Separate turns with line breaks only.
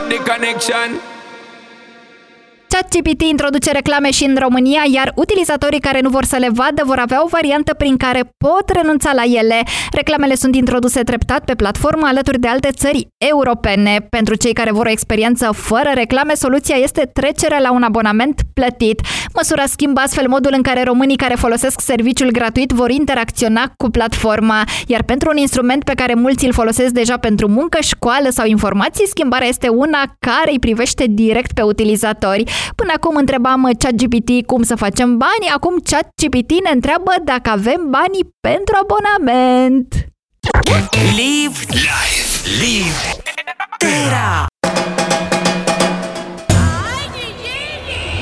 the connection.
ChatGPT introduce reclame și în România, iar utilizatorii care nu vor să le vadă vor avea o variantă prin care pot renunța la ele. Reclamele sunt introduse treptat pe platformă alături de alte țări europene. Pentru cei care vor o experiență fără reclame, soluția este trecerea la un abonament plătit. Măsura schimbă astfel modul în care românii care folosesc serviciul gratuit vor interacționa cu platforma. Iar pentru un instrument pe care mulți îl folosesc deja pentru muncă, școală sau informații, schimbarea este una care îi privește direct pe utilizatori. Până acum întrebam ChatGPT cum să facem bani, acum ChatGPT ne întreabă dacă avem banii pentru abonament.
Live, live, live. Terra.